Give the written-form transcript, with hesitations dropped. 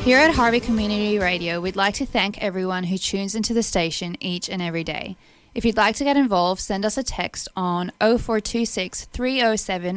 Here at Harvey Community Radio, we'd like to thank everyone who tunes into the station each and every day. If you'd like to get involved, send us a text on 0426 307